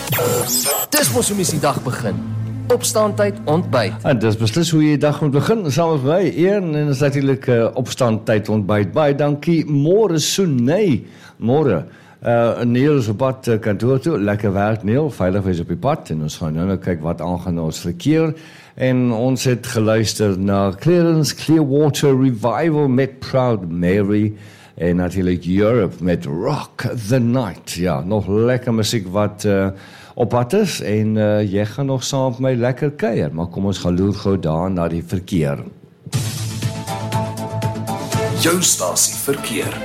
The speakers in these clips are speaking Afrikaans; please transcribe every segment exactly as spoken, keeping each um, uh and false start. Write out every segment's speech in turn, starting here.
Dis mos hoe mens die dag begin. Opstaantyd, ontbyt. En dis beslis hoe jy die dag moet begin, saam met my, een, en is natuurlijk uh, opstaantyd, ontbyt. Baie dankie, môre Soenay, môre. Uh, Neil is op pad uh, kantoor toe, lekker werk Neil, veilig wees op die pad, en ons gaan nou nou kyk wat aangaan ons verkeer, en ons het geluister na Clarence Clearwater Revival met Proud Mary, en natuurlijk Europe met Rock the Night. Ja, nog lekker muziek wat uh, op pad is, en uh, jy gaan nog saam met my lekker kuier, maar kom ons gaan loer gou daar na die verkeer. Jou stasie verkeer.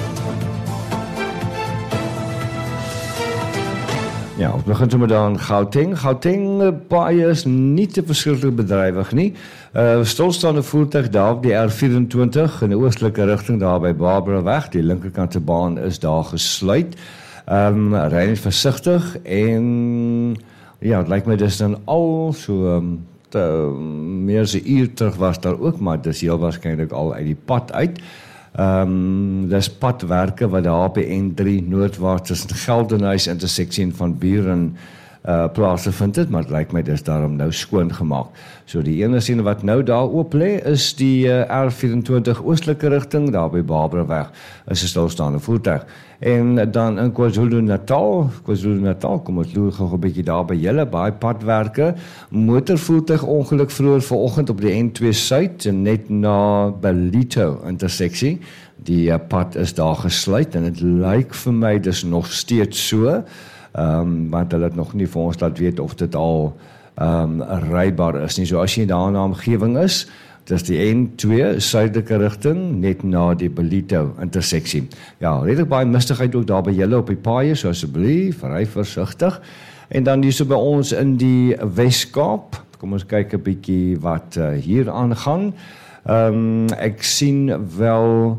Ja, ons begin so met aan Gauteng. Gauteng baie is nie te verskriklik bedrywig nie. Uh, stilstaande voertuig daar op die R vyf-en-twintig in die oostelike rigting daar by Barbaraweg. Die linkerkant se baan is daar gesluit. Um, ry net versigtig en ja, het lyk my dis dan al so um, te, meer as 'n uur terug was daar ook, maar dis heel waarskynlik al uit die pad uit. Um, dis padwerke wat daar op die N drie noordwaarts tussen Geldenhuis interseksie en Van Buren uh, plaas vind het, maar het lyk my dis daarom nou skoon gemaak. So die enigste een wat nou daar oop lê is die uh, R vyf-en-twintig oostelike rigting daar by Barbaraweg is 'n stilstaande voertuig. En dan in KwaZulu-Natal, KwaZulu-Natal, kom ons loer gou 'n bietjie daar by julle, baie padwerke, motorvoertuig ongeluk vroeër vanoggend op die N twee Suid, net na Ballito interseksie. Die uh, pad is daar gesluit en dit lyk vir my dis nog steeds so, um, want hulle het nog nie vir ons laat weet of dit al um, rybaar is nie. So as jy daar in die omgewing is, dis die N twee, suidelike rigting, net na die Ballito interseksie. Ja, redelijk baie mistigheid ook daar by julle op die paaie, so asseblief, ry versigtig. En dan hier so by ons in die Wes-Kaap, kom ons kyk 'n bietjie wat uh, hier aangaan. Um, ek sien wel,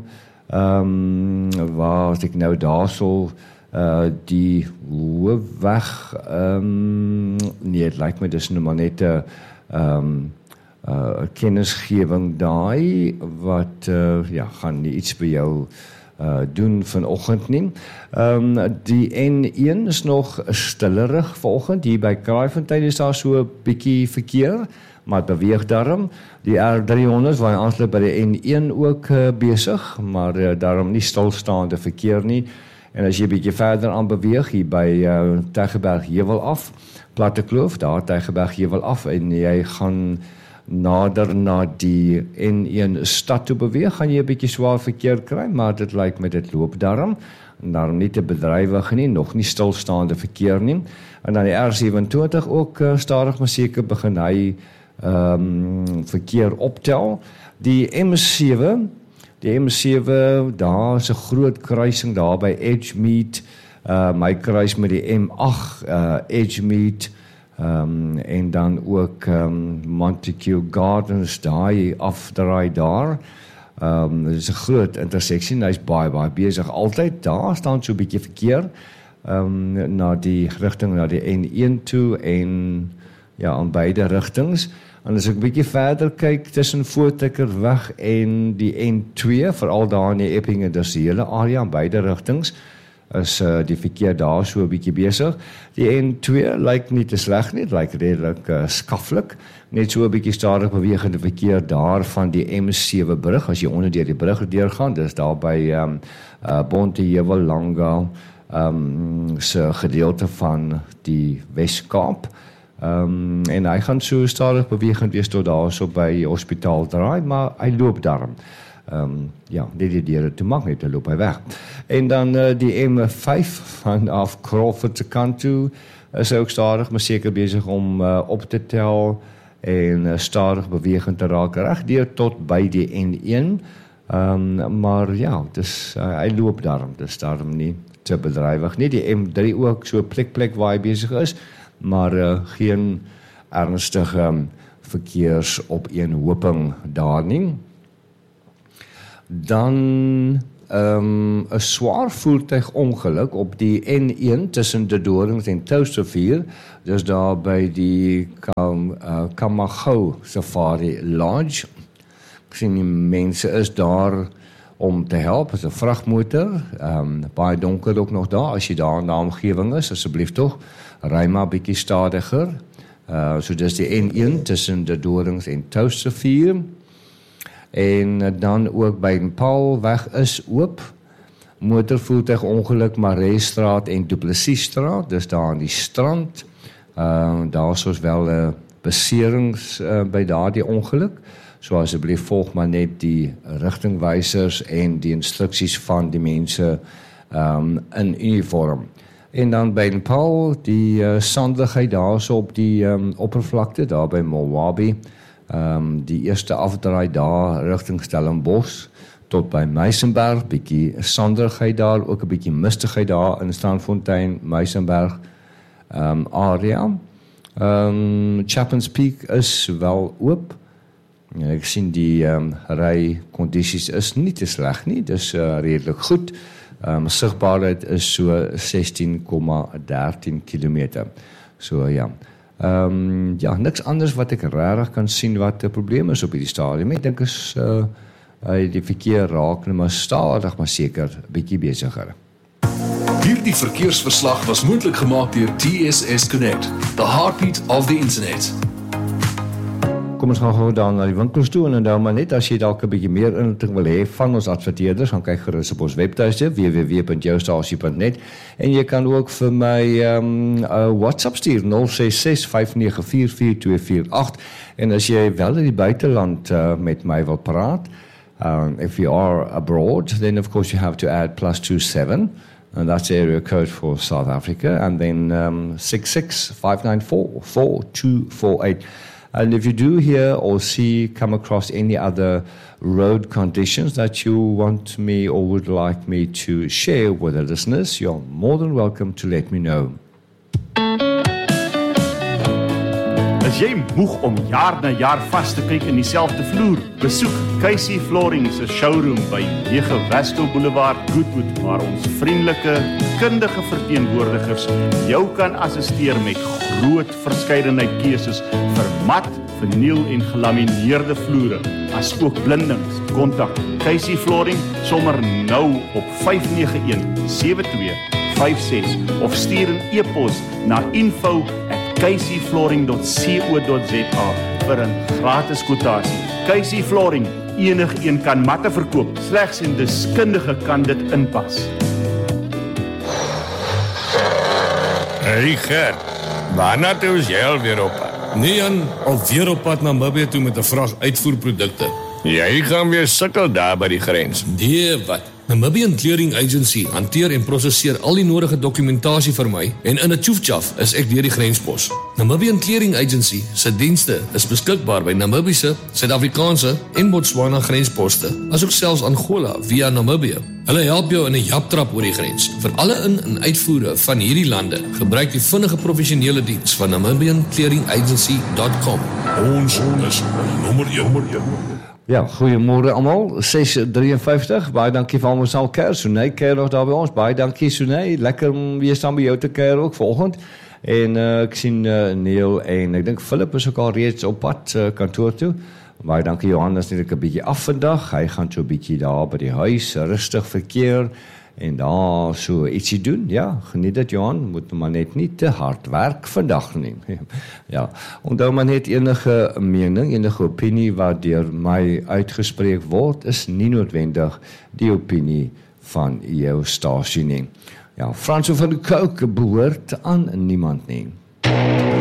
um, waar as ek nou daar sal, uh, die hoofweg, um, nee, het lyk my dis nou maar net 'n um, Uh, kennisgewing daai wat uh, ja, gaan nie iets by jou uh, doen vanoggend nie. Um, die N een is nog stillerig vanoggend, hier by Kraaifontein is daar so 'n bietjie verkeer, maar het beweeg daarom. Die R driehonderd waar jy aansluit by die N een ook uh, besig, maar uh, daarom nie stilstaande verkeer nie. En as jy 'n bietjie verder aan beweeg, hier by uh, Tygerberg Heuwel af, Platte Kloof, daar Tygerberg Heuwel af, en jy gaan nader na die N een stad toe beweeg, gaan jy 'n bietjie swaar verkeer kry, maar dit lyk my dit loop daarom, en daarom nie te bedrywig nie, nog nie stilstaande verkeer nie. En dan die R vyf-en-twintig ook uh, stadig maar seker begin hy um, verkeer optel. Die M sewe, die M sewe, daar is 'n groot kruising daar by Edgemead, uh, my kruis met die M agt, uh, Edgemead, Um, en dan ook um, Montague Gardens, daai afdraai daar. Um, dit is 'n groot interseksie, en hy is baie, baie besig altyd. Daar staan so 'n bietjie verkeer um, na die rigting, na die N een toe, en ja, aan beide rigtings. En as ek 'n bietjie verder kyk, tussen Voortrekkerweg en die N twee, veral daar in die Epping, dis die hele area aan beide rigtings, is uh, die verkeer daar so 'n bietjie besig. Die N twee lyk nie te sleg nie, lyk redelik uh, skaflik, net so 'n bietjie stadig bewegende verkeer daar van die M sewe brug, as jy onder deur die brug deurgaan, dis daar by um, uh, Bonteheuwel Langa, um, se gedeelte van die Wes-Kaap, um, en hy gaan so stadig bewegend wees tot daar so by Hospitaal draai, maar hy loop daarom. Um, ja, dit die diere te maak net, dan loop hy weg. En dan uh, die M vyf vanaf Crawford se kant toe is ook stadig, maar seker besig om uh, op te tel en uh, stadig bewegend te raak reg deur tot by die N een. Um, maar ja, dis, uh, hy loop daarom, dis daarom nie te bedrywig nie. Die M drie ook so plek plek waar hy besig is, maar uh, geen ernstige um, verkeersopeenhoping daar nie. Dan um, 'n swaar voertuigongeluk op die N een tussen De Dorings en Touwsrivier, dis daar by die Kam, uh, Kamagou Safari Lodge. Ek sien die mense is daar om te help, is 'n vragmotor, um, baie donker ook nog daar, as jy daar in die omgewing is, asseblief tog, ry maar bietjie stadiger, uh, so dis die N een tussen die Dorings en Touwsrivier, en uh, dan ook by die Paulweg is oop, motorvoertuig ongeluk Marais-straat en Duplessisstraat, dis daar aan die strand, uh, daar is ons wel 'n uh, beserings uh, by daardie ongeluk, so asseblief volg maar net die rigtingwysers en die instruksies van die mense um, in uniform. En dan by die Paul, die uh, sandigheid daar so op die um, oppervlakte, daar by Mowabi, um, die eerste afdraai daar rigting Stellenbosch, tot by Meisenberg, bietjie sandigheid daar, ook 'n bietjie mistigheid daar in Strandfontein, Meisenberg um, area. Um, Chapman's Peak is wel oop. Ja, ek sien die um, rykondisies is nie te sleg nie, dis uh, redelik goed. Um, sigbaarheid is so sestien komma dertien kilometer. So ja. Um, ja, niks anders wat ek regtig kan sien wat 'n probleem is op hierdie stadium. Ek dink is uh, die verkeer raak net maar stadig, maar seker 'n bietjie besigger. Hierdie verkeersverslag was moontlik gemaak deur T S S Connect, the heartbeat of the internet. Kom ons gaan gou dan na die winkels toe, en dan maar net as jy dalk 'n bietjie meer inligting wil hê van ons adverteerders, gaan kyk gerus op ons webtuiste w w w punt joustasie punt net, en jy kan ook vir my um, uh, WhatsApp stuur nul ses ses vyf nege vier vier twee vier agt, en as jy wel in die buiteland uh, met my wil praat, um, if you are abroad, then of course you have to add plus two seven, and that's area code for South Africa, and then um, six six five nine four four two four eight. And if you do hear or see, come across any other road conditions that you want me or would like me to share with the listeners, you're more than welcome to let me know. As jy moeg om jaar na jaar vas te kyk in dieselfde vloer, besoek Casey Flooring se showroom by nege Westel Boulevard, Goodwood, waar ons vriendelike, kundige verteenwoordigers jou kan assisteer met groot verskeidenheid keuses vir mat, verniel en gelamineerde vloere, as ook blindings. Kontak Casey Flooring sommer nou op vyf nege een sewe twee vyf ses of stuur 'n e-pos na info at casey flooring dot co dot za vir 'n gratis kwotasie. Casey Flooring, enigeen kan matte verkoop, slegs 'n deskundige kan dit inpas. Hey Gert, waarna toe is jy alweer op pad? Nee Jan, alweer op pad na Namibië toe met 'n vrag uitvoerprodukte. Jy gaan weer sukkel daar by die grens. Nee, wat? Namibian Clearing Agency hanteer en prosesseer al die nodige dokumentasie vir my en in 'n tjoefjaf is ek deur die grenspos. Namibian Clearing Agency se dienste is beskikbaar by Namibiese, Suid-Afrikaanse en Botswana grensposte, asook selfs Angola via Namibië. Hulle help jou in 'n japtrap oor die grens. Vir alle in- en uitvoere van hierdie lande, gebruik die vinnige professionele diens van namibian clearing agency dot com. Ons is nommer een. Ja, goeiemôre almal. ses vyf drie, baie dankie vir almal se al kuier. Sunay kuier nog daar by ons. Baie dankie Sunay. Lekker om weer saam by jou te kuier ook vanoggend. En uh, ek sien uh, Neil en ek dink Philip is ook al reeds op pad uh, kantoor toe. Baie dankie Johannes, net ek 'n bietjie af vandag. Hy gaan so 'n bietjie daar by die huis rustig verkeer en daar so ietsie doen. Ja, geniet dit Johan, moet maar net nie te hard werk vandag nie. Ja, onthou maar net enige mening, enige opinie wat deur my uitgespreek word, is nie noodwendig die opinie van jou stasie nie. Ja, Franso van die Coke behoort aan niemand nie.